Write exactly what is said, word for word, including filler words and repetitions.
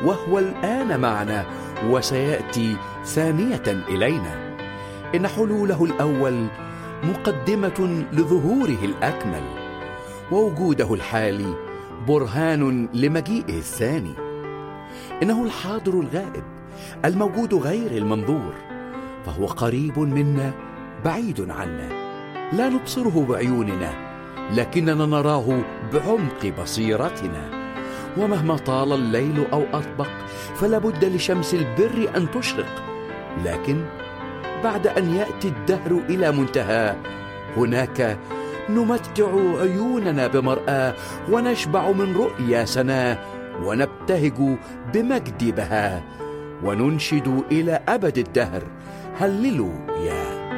وهو الآن معنا وسيأتي ثانية إلينا. إن حلوله الأول مقدمة لظهوره الأكمل، ووجوده الحالي برهان لمجيئه الثاني. إنه الحاضر الغائب الموجود غير المنظور، فهو قريب منا بعيد عنا، لا نبصره بعيوننا لكننا نراه بعمق بصيرتنا. ومهما طال الليل أو أطبق فلا بد لشمس البر أن تشرق، لكن بعد أن يأتي الدهر إلى منتهى هناك نمتع عيوننا بمرآة، ونشبع من رؤيا سناه، ونبتهج بمجد بهاه، وننشد إلى أبد الدهر هللوا يا